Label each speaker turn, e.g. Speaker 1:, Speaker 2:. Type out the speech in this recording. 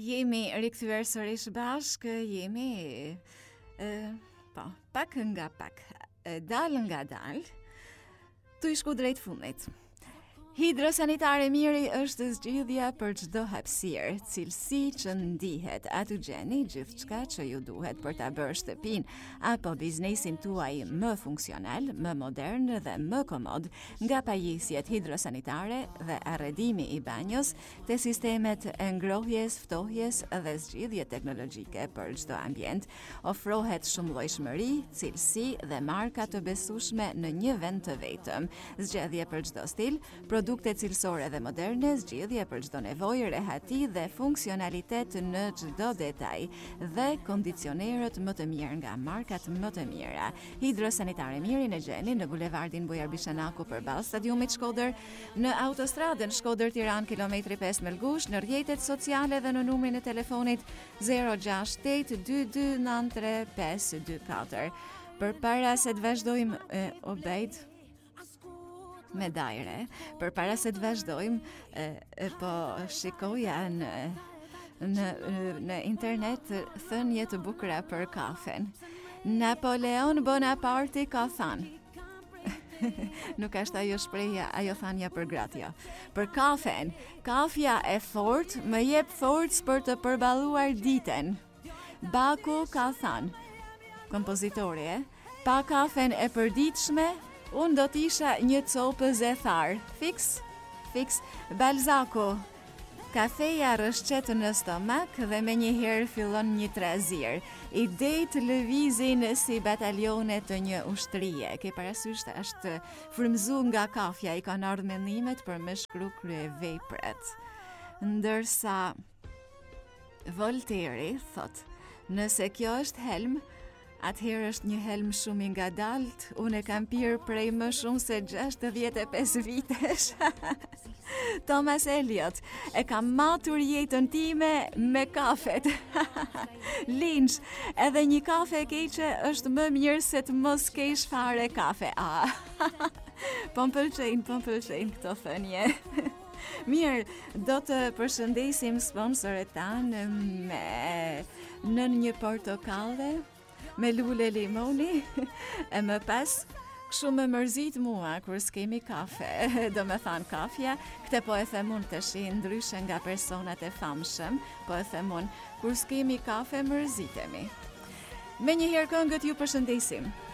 Speaker 1: Jemi rikthyer sërish bashkë, jemi pak nga pak, dal nga dal, tu i shku drejt fundit. Hidrosanitare miri është zgjidhja për çdo hapësirë, cilësi që ndihet, aty gjeni gjithçka që ju duhet për ta bërë shtëpinë apo biznesin tuaj më funksional, më modern dhe më komod, nga pajisjet hidrosanitare dhe arredimi i banjos te sistemet e ngrohjes, ftohjes dhe zgjidhje teknologjike për çdo ambient, ofrohet shumëllojshmëri, cilësi dhe marka të besueshme në një vend të vetëm. Zgjedhje për çdo stil, produkte cilësore dhe moderne, zgjidhje për çdo nevojë, rehati dhe funksionalitet në çdo detaj dhe kondicionerët më të mirë nga markat më të mira. Hidrosanitare miri në gjeni në bulevardin Bujar Bishanaku përballë stadiumit Shkodër, në autostradën Shkodër-Tiranë kilometri 5 Melgush, në rrjetet sociale dhe në numrin e telefonit 068 2293 524. Përpara se të vazhdojmë Obejd me dajre, për para se të vazhdojmë, po shikoja në internet thënie të bukura për kafen. Napoleon Bonaparte ka thënë, nuk është ajo shprehja, ajo thënia për gratë, për kafen, kafja e fort më jep forcë për të përballuar ditën. Baku ka thënë, kompozitori, pa kafen e përditshme, unë do t'isha një copë zethar. Fiks. Balzaku. Kafeja rrëshqet në stomak dhe me njëherë fillon një trazir. Idejt lëvizin si batalione të një ushtrie. Ke parasysh është frymzu nga kafja, i kanë ardhur mendimet për me shkru kryeveprat. Ndërsa Voltaire thot, nëse kjo është helm, atëherë është një helm shumë i ngadalt, unë e kam pirë prej më shumë se 65 vitesh. Thomas Eliot, e kam matur jetën time me kafet. Lynch, edhe një kafe keqe është më mirë se të mos kesh fare kafe. Po më pëlqejnë këto thënie. Mirë, do të përshëndesim sponsorët tanë në një portokalle, me lule limoni, e më pas, kështu më mërzit mua kur s'kemi kafe, do me thanë kafja, këte po e themun të shi ndryshe nga personat e famshëm, po e themun, kur s'kemi kafe mërzitemi. Me njëherë këngët ju përshëndesim.